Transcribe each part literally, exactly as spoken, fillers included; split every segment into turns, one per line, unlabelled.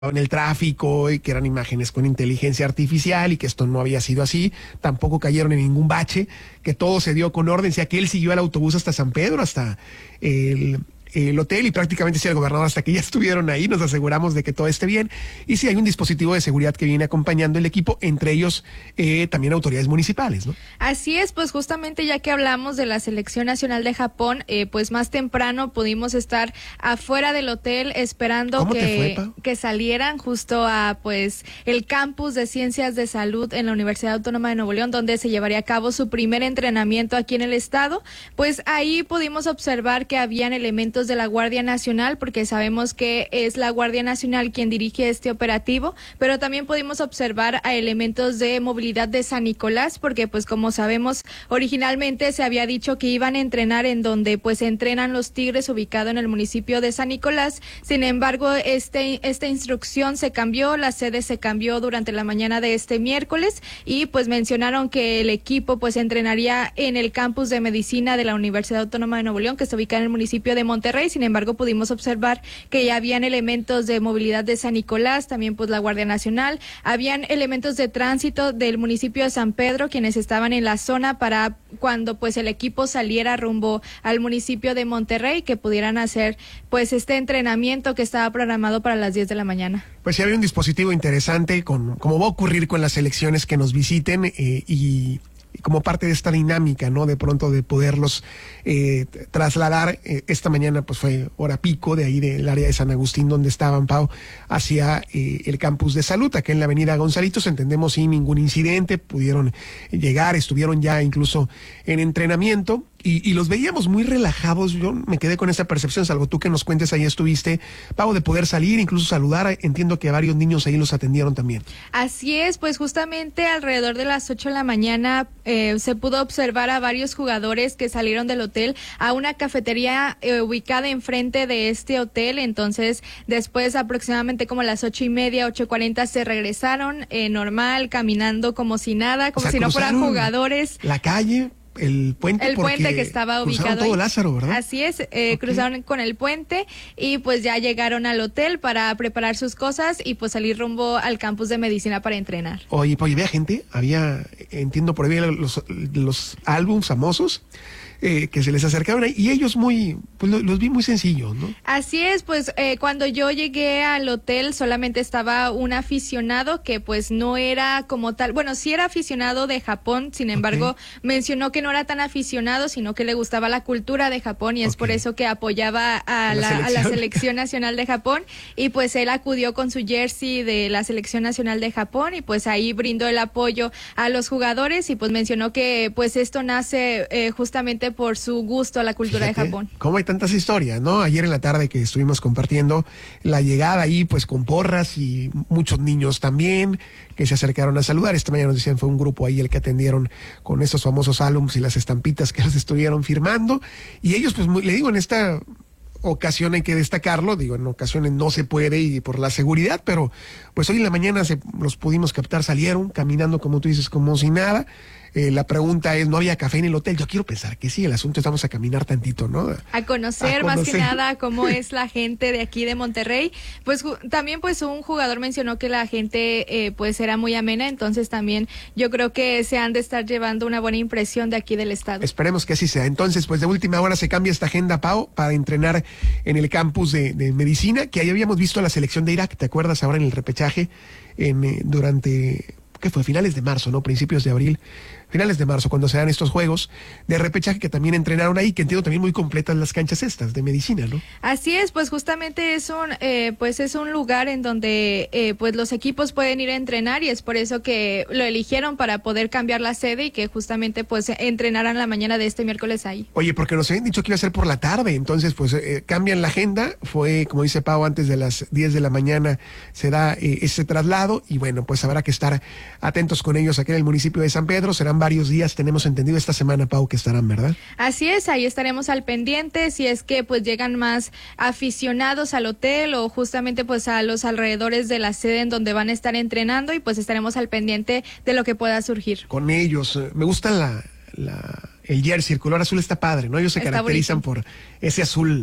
en el tráfico y que eran imágenes con inteligencia artificial y que esto no había sido así, tampoco cayeron en ningún bache, que todo se dio con orden, si aquel siguió el autobús hasta San Pedro, hasta el... el hotel y prácticamente sí el gobernador hasta que ya estuvieron ahí, nos aseguramos de que todo esté bien y sí hay un dispositivo de seguridad que viene acompañando el equipo, entre ellos eh, también autoridades municipales, ¿no?
Así es, pues justamente ya que hablamos de la Selección Nacional de Japón, eh, pues más temprano pudimos estar afuera del hotel esperando que,
fue,
que salieran justo a pues el campus de Ciencias de Salud en la Universidad Autónoma de Nuevo León, donde se llevaría a cabo su primer entrenamiento aquí en el estado. Pues ahí pudimos observar que habían elementos de la Guardia Nacional, porque sabemos que es la Guardia Nacional quien dirige este operativo, pero también pudimos observar a elementos de movilidad de San Nicolás, porque pues como sabemos originalmente se había dicho que iban a entrenar en donde pues entrenan los Tigres, ubicado en el municipio de San Nicolás. Sin embargo, este esta instrucción se cambió, la sede se cambió durante la mañana de este miércoles y pues mencionaron que el equipo pues entrenaría en el campus de medicina de la Universidad Autónoma de Nuevo León, que está ubicado en el municipio de Monterrey. Sin embargo, pudimos observar que ya habían elementos de movilidad de San Nicolás, también pues la Guardia Nacional, habían elementos de tránsito del municipio de San Pedro, quienes estaban en la zona para cuando pues el equipo saliera rumbo al municipio de Monterrey, que pudieran hacer pues este entrenamiento que estaba programado para las diez de la mañana.
Pues sí había un dispositivo interesante, con como va a ocurrir con las elecciones que nos visiten eh, y... como parte de esta dinámica, ¿no? De pronto de poderlos eh, trasladar. Eh, esta mañana pues fue hora pico de ahí del área de San Agustín donde estaban, Pau, hacia eh, el campus de salud, acá en la avenida Gonzalitos, entendemos sin ningún incidente, pudieron llegar, estuvieron ya incluso en entrenamiento. Y, y los veíamos muy relajados. Yo me quedé con esa percepción, salvo tú que nos cuentes, ahí estuviste, Pau, de poder salir, incluso saludar. Entiendo que varios niños ahí los atendieron también.
Así es, pues justamente alrededor de las ocho de la mañana eh, se pudo observar a varios jugadores que salieron del hotel a una cafetería eh, ubicada enfrente de este hotel. Entonces, después aproximadamente como a las ocho y media, ocho cuarenta se regresaron eh, normal, caminando como si nada, como
o sea,
si no fueran jugadores.
La calle. El puente,
el puente que estaba ubicado
todo
ahí.
Lázaro, ¿verdad?
Así es, eh, okay. Cruzaron con el puente y pues ya llegaron al hotel para preparar sus cosas y pues salir rumbo al campus de medicina para entrenar.
Oye, pues había gente, había, entiendo por ahí los, los álbumes famosos. Eh, que se les acercaron ahí, y ellos muy, pues lo, los vi muy sencillos, ¿no?
Así es, pues eh, cuando yo llegué al hotel solamente estaba un aficionado que pues no era como tal, bueno, sí era aficionado de Japón, sin embargo, okay. mencionó que no era tan aficionado, sino que le gustaba la cultura de Japón y es okay. por eso que apoyaba a, ¿A, la, la a la Selección Nacional de Japón y pues él acudió con su jersey de la Selección Nacional de Japón y pues ahí brindó el apoyo a los jugadores y pues mencionó que pues esto nace eh, justamente por su gusto a la cultura Fíjate, de Japón.
Cómo hay tantas historias, ¿no? Ayer en la tarde que estuvimos compartiendo la llegada ahí, pues con porras y muchos niños también que se acercaron a saludar. Esta mañana nos decían fue un grupo ahí el que atendieron con esos famosos álbums y las estampitas que los estuvieron firmando. Y ellos, pues, muy, le digo, en esta ocasión hay que destacarlo, digo, en ocasiones no se puede y por la seguridad, pero pues hoy en la mañana se los pudimos captar, salieron caminando, como tú dices, como si nada. Eh, la pregunta es, ¿no había café en el hotel? Yo quiero pensar que sí, el asunto es vamos a caminar tantito, ¿no?
A conocer, a conocer. Más que nada cómo es la gente de aquí de Monterrey. Pues también pues un jugador mencionó que la gente eh, pues era muy amena, entonces también yo creo que se han de estar llevando una buena impresión de aquí del estado.
Esperemos que así sea. Entonces, pues de última hora se cambia esta agenda, Pau, para entrenar en el campus de, de medicina, que ahí habíamos visto a la selección de Irak, ¿te acuerdas? Ahora en el repechaje, en, eh, durante... que fue finales de marzo, ¿no? Principios de abril, finales de marzo, cuando se dan estos juegos de repechaje que también entrenaron ahí, que entiendo también muy completas las canchas estas de medicina, ¿no?
Así es, pues justamente es un, eh, pues es un lugar en donde eh, pues los equipos pueden ir a entrenar y es por eso que lo eligieron para poder cambiar la sede y que justamente pues entrenaran la mañana de este miércoles ahí.
Oye, porque nos habían dicho que iba a ser por la tarde, entonces pues eh, cambian la agenda, fue como dice Pau, antes de las diez de la mañana se da eh, ese traslado y bueno, pues habrá que estar atentos con ellos aquí en el municipio de San Pedro, serán varios días, tenemos entendido esta semana, Pau, que estarán, ¿verdad?
Así es, ahí estaremos al pendiente, si es que pues llegan más aficionados al hotel o justamente pues a los alrededores de la sede en donde van a estar entrenando y pues estaremos al pendiente de lo que pueda surgir.
Con ellos, me gusta la, la el jersey, el color azul está padre, ¿no? Ellos se
está
caracterizan
bonito.
por ese azul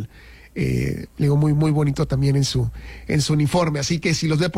eh, digo, muy, muy bonito también en su, en su uniforme. Así que si los ve por